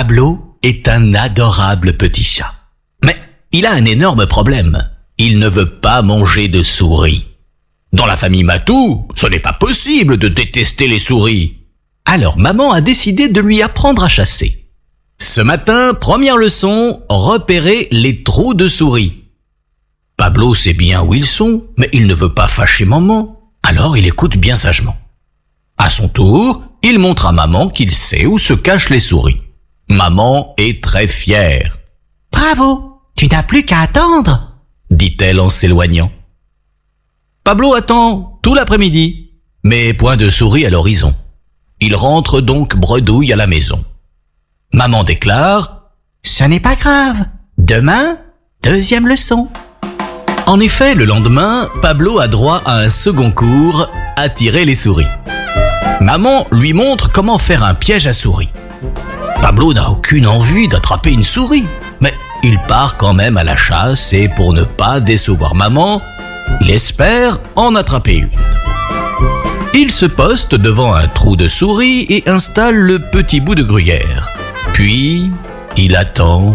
Pablo est un adorable petit chat. Mais il a un énorme problème. Il ne veut pas manger de souris. Dans la famille Matou, ce n'est pas possible de détester les souris. Alors maman a décidé de lui apprendre à chasser. Ce matin, première leçon, repérer les trous de souris. Pablo sait bien où ils sont, mais il ne veut pas fâcher maman. Alors il écoute bien sagement. À son tour, il montre à maman qu'il sait où se cachent les souris. Maman est très fière. « Bravo, tu n'as plus qu'à attendre !» dit-elle en s'éloignant. Pablo attend tout l'après-midi, mais point de souris à l'horizon. Il rentre donc bredouille à la maison. Maman déclare « Ce n'est pas grave, demain, deuxième leçon !» En effet, le lendemain, Pablo a droit à un second cours, attirer les souris. Maman lui montre comment faire un piège à souris. Pablo n'a aucune envie d'attraper une souris, mais il part quand même à la chasse et pour ne pas décevoir maman, il espère en attraper une. Il se poste devant un trou de souris et installe le petit bout de gruyère. Puis, il attend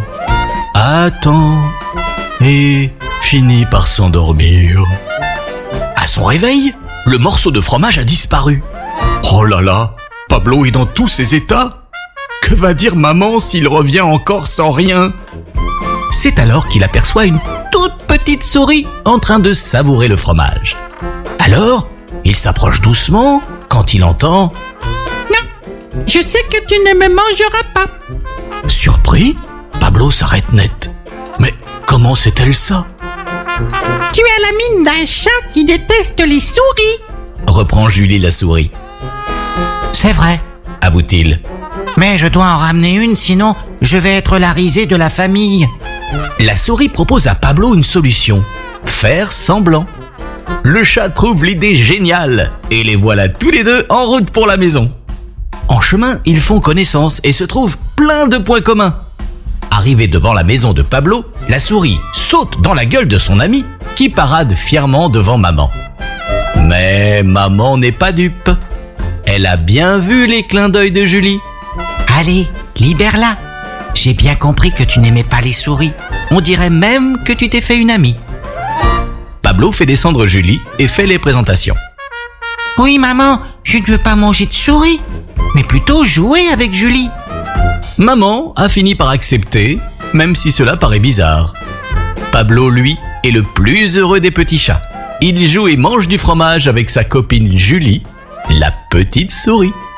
et finit par s'endormir. À son réveil, le morceau de fromage a disparu. Oh là là, Pablo est dans tous ses états. Que va dire maman s'il revient encore sans rien? C'est alors qu'il aperçoit une toute petite souris en train de savourer le fromage. Alors, il s'approche doucement quand il entend « Non, je sais que tu ne me mangeras pas !» Surpris, Pablo s'arrête net. Mais comment sait-elle ça? Tu as la mine d'un chat qui déteste les souris, reprend Julie la souris. C'est vrai, avoue-t-il. Mais je dois en ramener une, sinon je vais être la risée de la famille. La souris propose à Pablo une solution. Faire semblant. Le chat trouve l'idée géniale et les voilà tous les deux en route pour la maison. En chemin, ils font connaissance et se trouvent plein de points communs. Arrivé devant la maison de Pablo, la souris saute dans la gueule de son ami qui parade fièrement devant maman. Mais maman n'est pas dupe. Elle a bien vu les clins d'œil de Julie. Allez, libère-la. J'ai bien compris que tu n'aimais pas les souris. On dirait même que tu t'es fait une amie. Pablo fait descendre Julie et fait les présentations. Oui, maman, je ne veux pas manger de souris, mais plutôt jouer avec Julie. Maman a fini par accepter, même si cela paraît bizarre. Pablo, lui, est le plus heureux des petits chats. Il joue et mange du fromage avec sa copine Julie, la petite souris.